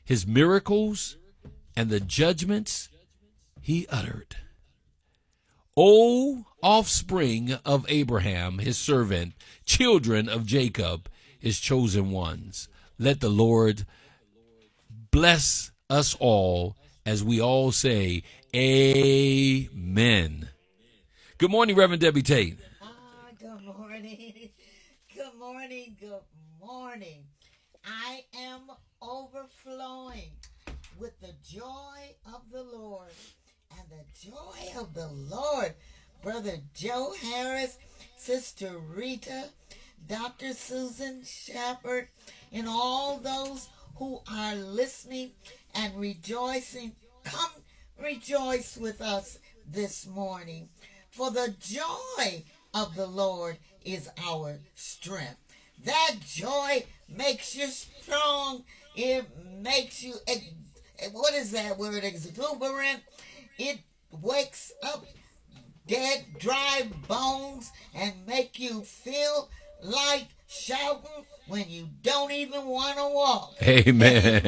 his miracles, and the judgments he uttered. O offspring of Abraham, his servant, children of Jacob, his chosen ones, let the Lord bless us all as we all say, Amen. Good morning, Reverend Debbie Tate. Good morning. Good morning. Good morning. I am overflowing with the joy of the Lord. And the joy of the Lord, Brother Joe Harris, Sister Rita, Dr. Susan Shepard, and all those who are listening and rejoicing. Come rejoice with us this morning. For the joy of the Lord is our strength. That joy makes you strong. It makes you, what is that word, exuberant? It wakes up dead, dry bones and make you feel like shouting when you don't even want to walk. Amen.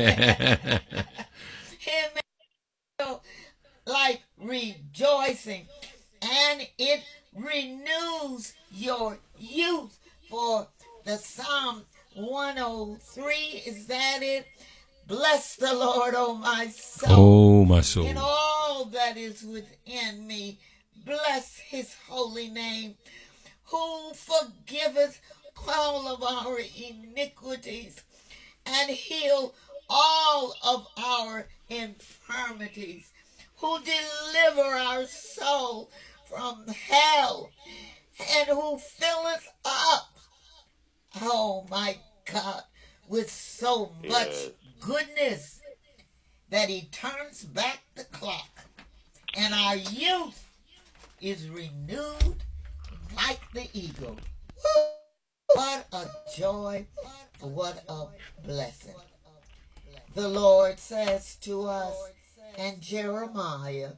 It makes you feel like rejoicing, and it renews your youth. For the Psalm 103, is that it? Bless the Lord, O my soul. Oh, my soul. And all that is within me, bless his holy name, who forgiveth all of our iniquities and heal all of our infirmities, who deliver our soul from hell, and who filleth up, oh my God, with so much goodness that he turns back the clock, and our youth is renewed like the eagle. What a joy, what a blessing. The Lord says to us in Jeremiah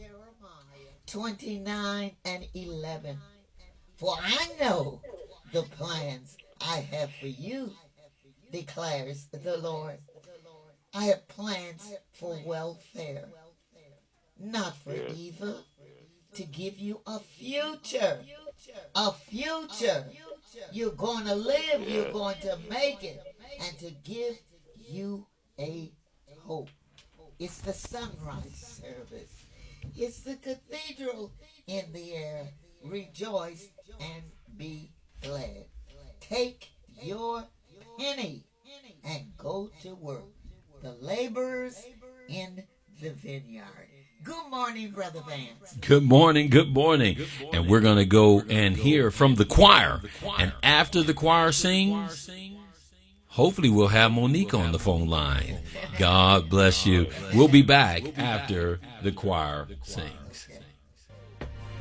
29:11, for I know the plans I have for you, declares the Lord. I have plans for welfare, not for evil, to give you a future. A future. You're going to live, you're going to make it, and to give you a hope. It's the sunrise service. It's the cathedral in the air. Rejoice and be glad. Take your penny and go to work. The laborers in the vineyard. Good morning, Brother Vance. Good morning, good morning. And we're going to go and hear from the choir. And after the choir sings, hopefully we'll have Monique on the phone line. God bless you. We'll be back after the choir sings.